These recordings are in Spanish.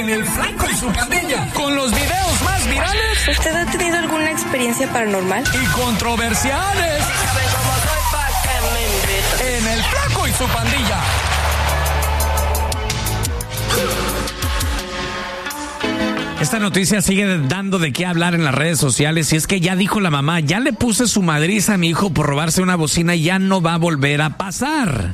en El Flaco y su pandilla, con los videos más virales. ¿Usted ha tenido alguna experiencia paranormal? Y controversiales. En El Flaco y su pandilla. Esta noticia sigue dando de qué hablar en las redes sociales y es que ya dijo la mamá, ya le puse su madriza a mi hijo por robarse una bocina y ya no va a volver a pasar.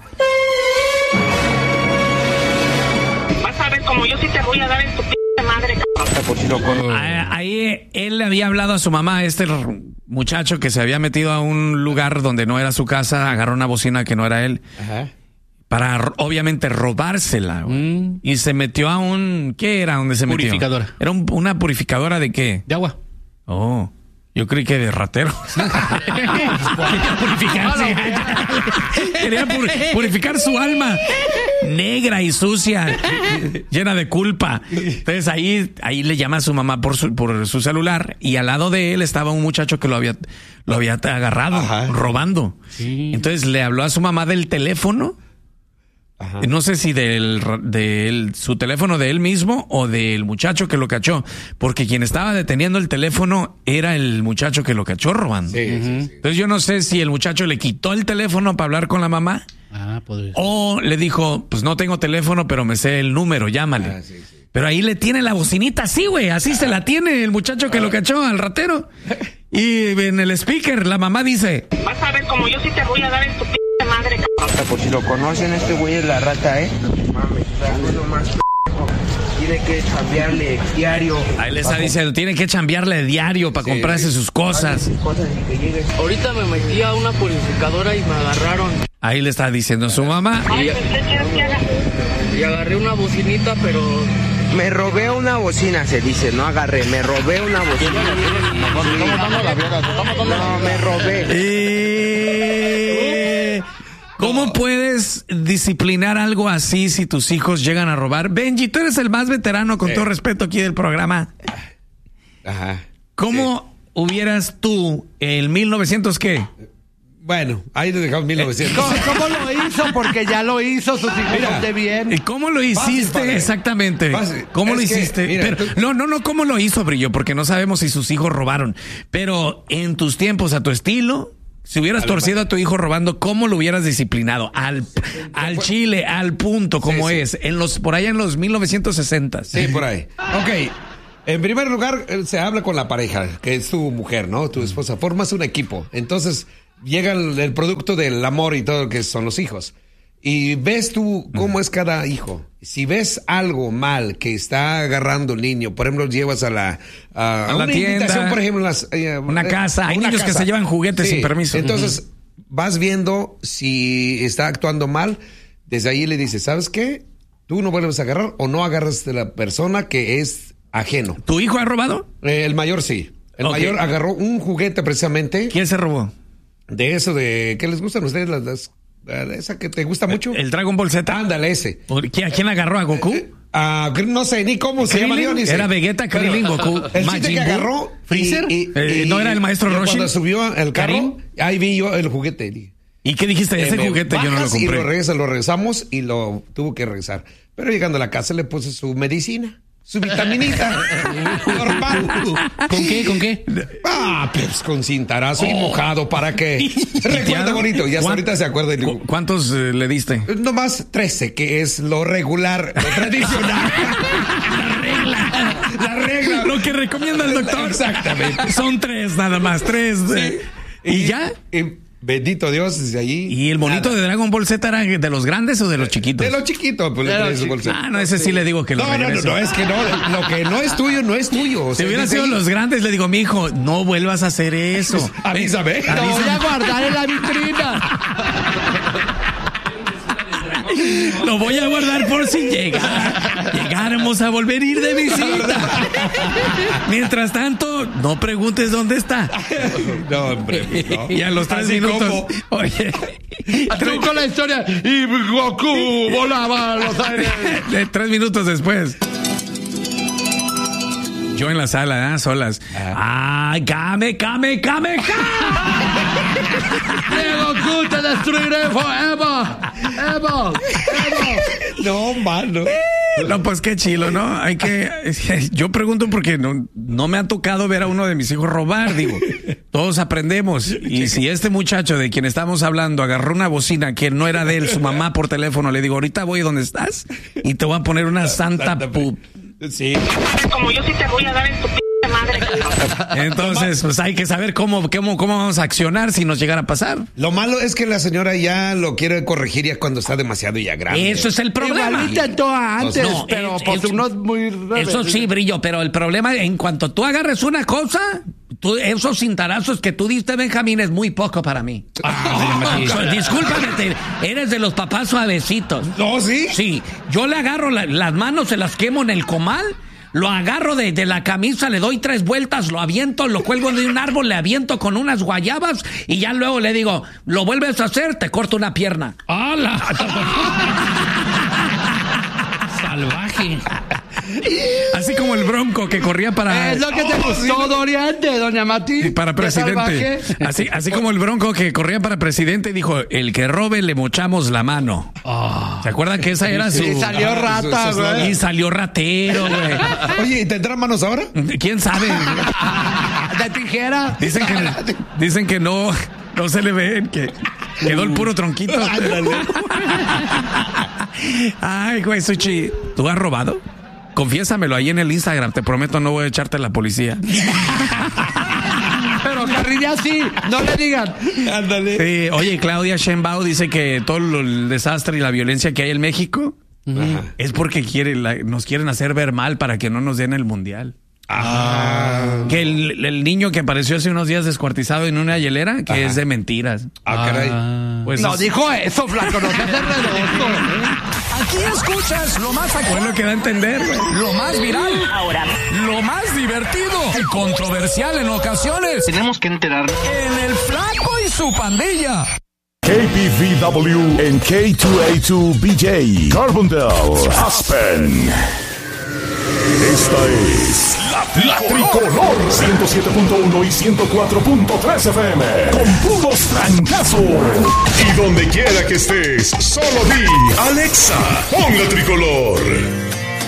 Vas a ver como yo sí te voy a dar en tu p*** madre, cabrón. Ahí él le había hablado a su mamá, este muchacho que se había metido a un lugar donde no era su casa, agarró una bocina que no era él. Ajá. Para obviamente robársela. Y se metió a un... ¿Qué era donde se metió? Purificadora. ¿Era una purificadora de qué? De agua. Oh, yo creí que de ratero. Quería purificarse. Quería purificar su alma negra y sucia, llena de culpa. Entonces ahí le llama a su mamá por su celular y al lado de él estaba un muchacho que lo había agarrado. Ajá. Robando. Sí. Entonces le habló a su mamá del teléfono. Ajá. No sé si su teléfono de él mismo o del muchacho que lo cachó, porque quien estaba deteniendo el teléfono era el muchacho que lo cachó robando. Sí, sí. Entonces yo no sé si el muchacho le quitó el teléfono para hablar con la mamá o le dijo, pues no tengo teléfono, pero me sé el número, llámale. Sí. Pero ahí le tiene la bocinita así, güey, así se la tiene el muchacho que lo cachó al ratero. Y en el speaker la mamá dice, vas a ver como yo sí te voy a dar en tu p*** madre, cabrón. Por si lo conocen, este güey es la rata, Mames, tiene que cambiarle diario. Ahí le está diciendo, tiene que chambearle diario para comprarse sus cosas. Ahorita me metí a una purificadora y me agarraron. Ahí le está diciendo su mamá. Y agarré una bocinita, pero... Me robé una bocina, se dice, no agarré, me robé una bocina. No, me robé. ¿Cómo puedes disciplinar algo así si tus hijos llegan a robar? Benji, tú eres el más veterano, con todo respeto, aquí del programa. Ajá. ¿Cómo hubieras tú, en 1900 qué? Bueno, ahí le dejamos 1900. ¿Cómo lo hizo? Porque ya lo hizo, sus hijos de bien. ¿Cómo lo hiciste? Fácil, exactamente. Fácil. ¿Cómo lo hiciste? Mira, pero, no, ¿cómo lo hizo, Brillo? Porque no sabemos si sus hijos robaron. Pero en tus tiempos, a tu estilo, si hubieras torcido a tu hijo robando, ¿cómo lo hubieras disciplinado? Al chile, al punto, como es. Por allá en los 1960. Sí, por ahí. Ok. En primer lugar, se habla con la pareja, que es tu mujer, ¿no? Tu esposa. Formas un equipo. Entonces... llega el producto del amor y todo lo que son los hijos. Y ves tú cómo es cada hijo. Si ves algo mal que está agarrando el niño, por ejemplo, llevas a la tienda, por ejemplo, una casa. Hay niños que se llevan juguetes sin permiso. Entonces, vas viendo si está actuando mal. Desde ahí le dices, ¿sabes qué? Tú no vuelves a agarrar o no agarras de la persona que es ajeno. ¿Tu hijo ha robado? El mayor sí. El mayor agarró un juguete precisamente. ¿Quién se robó? De eso de... ¿Qué les gustan a ustedes? Esa que te gusta mucho. ¿El Dragon Ball Z? Ándale, ese. ¿A quién agarró? ¿A Goku? No sé ni cómo se llama. Era Vegeta, Krillin, Goku, el chiste que agarró... ¿Freezer? ¿No era el maestro Roshi? Cuando subió el carro, ahí vi yo el juguete. ¿Y qué dijiste? Ese juguete yo no lo compré. Y lo regresamos y lo tuvo que regresar. Pero llegando a la casa le puse su medicina. Su vitaminita. Normal. ¿Con qué? Pues con cintarazo y mojado. ¿Para qué? Recuerda bonito. Y hasta ahorita se acuerda. ¿Cuántos le diste? Nomás 13, que es lo regular, lo tradicional. La regla. Lo que recomienda el doctor. Exactamente. Son 3 nada más. 3. Sí. ¿Y ya? Bendito Dios, desde allí. ¿Y el monito de Dragon Ball Z era de los grandes o de los chiquitos? De los chiquitos, pues le traes Ball Z. No, ese sí le digo que lo regrese. No, es que no. Lo que no es tuyo, no es tuyo. O sea, si hubieran sido los grandes, le digo, mi hijo, no vuelvas a hacer eso. Avísame. Lo voy a guardar en la vitrina. Lo voy a guardar por si llegáramos a volver a ir de visita. Mientras tanto, no preguntes dónde está. No, hombre, no. Y a los 3 minutos. ¿Cómo? Oye. Con la historia. Y Goku volaba a los aires. 3 minutos después. Yo en la sala, solas. ¡Ay, Kame! Goku, te destruiré forever. Ever. No, mano. No, pues qué chilo, ¿no? Yo pregunto porque no me ha tocado ver a uno de mis hijos robar, digo. Todos aprendemos. Y si este muchacho de quien estamos hablando agarró una bocina que no era de él, su mamá por teléfono, le digo, ahorita voy donde estás y te voy a poner una santa Sí. Como yo sí te voy a dar en tu madre. Entonces, pues hay que saber cómo vamos a accionar si nos llegara a pasar. Lo malo es que la señora ya lo quiere corregir ya cuando está demasiado ya grande. Eso es el problema. Igual intentó antes, No, pero pues uno es muy rebelde. Eso sí, Brillo, pero el problema, en cuanto tú agarres una cosa, esos cintarazos que tú diste, Benjamín, es muy poco para mí. Discúlpame, eres de los papás suavecitos. ¿No, sí? Sí, yo le agarro las manos, se las quemo en el comal, lo agarro de la camisa, le doy 3 vueltas, lo aviento, lo cuelgo de un árbol, le aviento con unas guayabas y ya luego le digo, ¿lo vuelves a hacer? Te corto una pierna. ¡Hala! Salvaje. Así como el Bronco que corría para... Es lo que te gustó, Dorian, de Doña Mati. Para presidente. Así como el Bronco que corría para presidente y dijo, el que robe le mochamos la mano. ¿Se acuerdan que esa era su... Y salió rata, güey. Y salió ratero, güey. Oye, ¿y tendrán manos ahora? ¿Quién sabe? De tijera. Dicen que no se le ven, que quedó el puro tronquito. Ay, güey, Suchi, ¿tú has robado? Confiésamelo ahí en el Instagram, te prometo no voy a echarte la policía. Pero carrilla sí, no le digan. Ándale. Sí, oye, Claudia Sheinbaum dice que todo el desastre y la violencia que hay en México es porque nos quieren hacer ver mal para que no nos den el mundial. Que el niño que apareció hace unos días descuartizado en una hielera, que es de mentiras. Caray. Pues No dijo eso, flaco, no te haces redondo. Aquí escuchas lo más fue lo que da a entender, güey. lo más viral, Ahora, lo más divertido y controversial en ocasiones. Tenemos que enterarnos. En el Flaco y su pandilla. KPVW en K2A2BJ, Carbondale, Aspen. Esta es la Tricolor 107.1 y 104.3 FM con puros trancazos. Y donde quiera que estés, solo di Alexa, pon la Tricolor.